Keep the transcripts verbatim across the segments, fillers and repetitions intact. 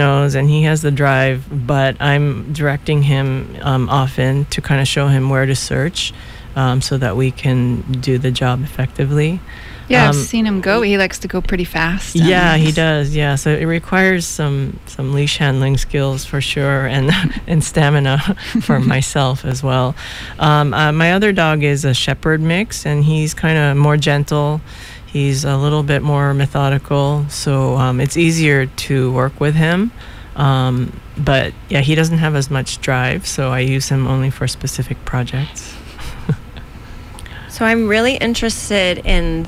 nose and he has the drive, but I'm directing him um, often to kind of show him where to search um, so that we can do the job effectively. Yeah, um, I've seen him go. He likes to go pretty fast. Yeah, he does. Yeah, so it requires some some leash handling skills for sure, and and stamina for myself as well. Um, uh, my other dog is a shepherd mix, and he's kind of more gentle. He's a little bit more methodical, so um, it's easier to work with him. Um, but yeah, he doesn't have as much drive, so I use him only for specific projects. So I'm really interested in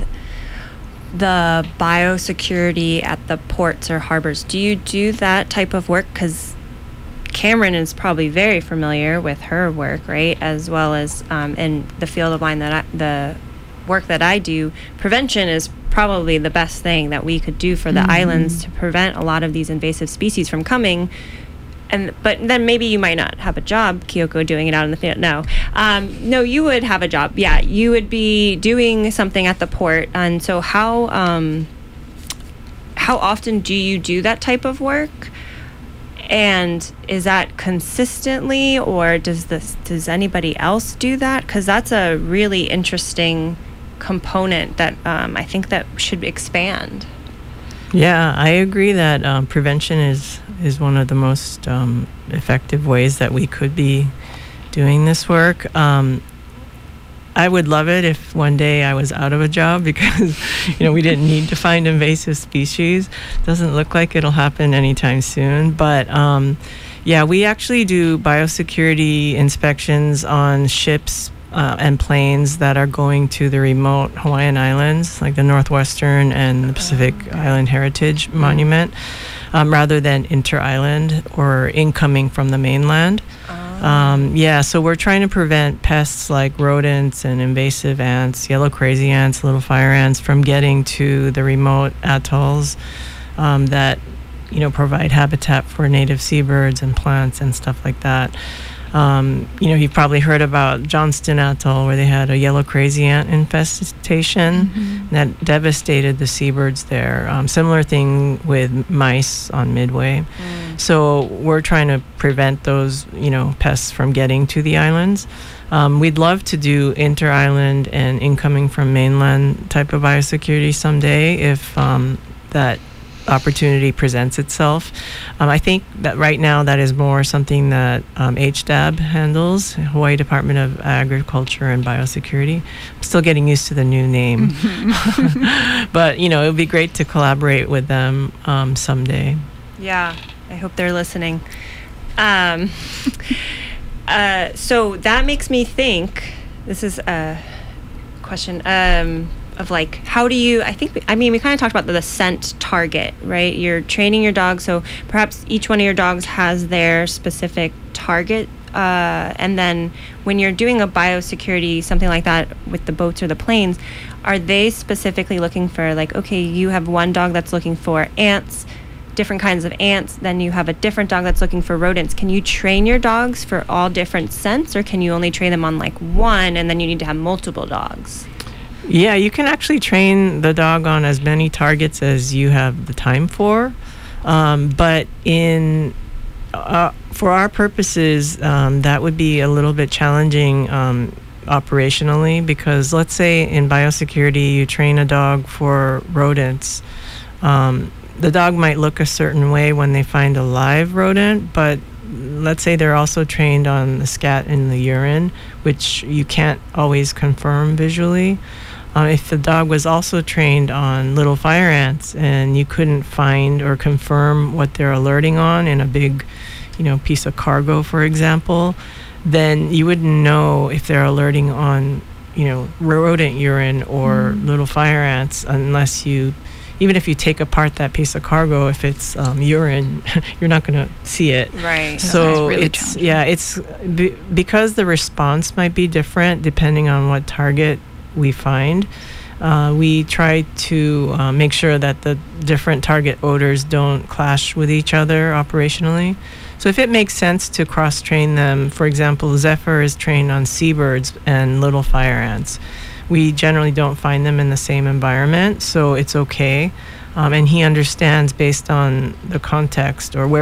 the biosecurity at the ports or harbors. Do you do that type of work? Because Cameron is probably very familiar with her work, right? As well as um, in the field of mine that I, the work that I do, prevention is probably the best thing that we could do for the mm-hmm. islands to prevent a lot of these invasive species from coming. And but then maybe you might not have a job, Kyoko, doing it out in the field. No, um, no, you would have a job. Yeah, you would be doing something at the port. And so, how um, how often do you do that type of work? And is that consistently, or does this does anybody else do that? Because that's a really interesting component that um, I think that should expand. Yeah, I agree that um, prevention is is one of the most um, effective ways that we could be doing this work. Um, I would love it if one day I was out of a job because, you know, we didn't need to find invasive species. Doesn't look like it'll happen anytime soon. But, um, yeah, we actually do biosecurity inspections on ships uh, and planes that are going to the remote Hawaiian Islands, like the Northwestern and the Pacific oh, okay. Island Heritage mm-hmm. Monument. Um, rather than inter-island or incoming from the mainland. Oh. Um, yeah, so we're trying to prevent pests like rodents and invasive ants, yellow crazy ants, little fire ants from getting to the remote atolls um, that, you know, provide habitat for native seabirds and plants and stuff like that. Um, you know, you've probably heard about Johnston Atoll, where they had a yellow crazy ant infestation mm-hmm. that devastated the seabirds there. Um, similar thing with mice on Midway. Mm. So we're trying to prevent those, you know, pests from getting to the islands. Um, we'd love to do inter-island and incoming from mainland type of biosecurity someday if um, that opportunity presents itself. Um, I think that right now that is more something that um, H D A B handles, Hawaii Department of Agriculture and Biosecurity. I'm still getting used to the new name. But, you know, it would be great to collaborate with them um, someday. Yeah, I hope they're listening. Um, uh, so that makes me think, this is a question, um, of like, how do you, I think, I mean, we kind of talked about the, the scent target, right? You're training your dog, so perhaps each one of your dogs has their specific target. Uh, and then when you're doing a biosecurity, something like that with the boats or the planes, are they specifically looking for like, okay, you have one dog that's looking for ants, different kinds of ants, then you have a different dog that's looking for rodents. Can you train your dogs for all different scents, or can you only train them on like one and then you need to have multiple dogs? Yeah, you can actually train the dog on as many targets as you have the time for. Um, but in uh, for our purposes, um, that would be a little bit challenging um, operationally, because let's say in biosecurity you train a dog for rodents. Um, the dog might look a certain way when they find a live rodent, but let's say they're also trained on the scat in the urine, which you can't always confirm visually. Uh, if the dog was also trained on little fire ants and you couldn't find or confirm what they're alerting on in a big, you know, piece of cargo, for example, then you wouldn't know if they're alerting on, you know, rodent urine or mm. little fire ants unless you, even if you take apart that piece of cargo, if it's um, urine, you're not going to see it. Right. So really it's, yeah, it's be, because the response might be different depending on what target we find. Uh, we try to uh, make sure that the different target odors don't clash with each other operationally. So if it makes sense to cross-train them, for example, Zephyr is trained on seabirds and little fire ants. We generally don't find them in the same environment, so it's okay. Um, and he understands based on the context or where